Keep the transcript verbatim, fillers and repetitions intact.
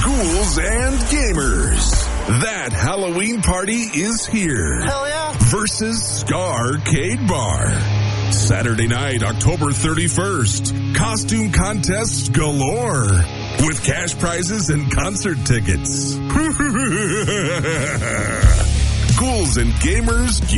Ghouls and Gamers. That Halloween party is here. Hell yeah. Versus Scar Arcade Bar. Saturday night, October thirty-first. Costume contests galore. With cash prizes and concert tickets. Ghouls and Gamers.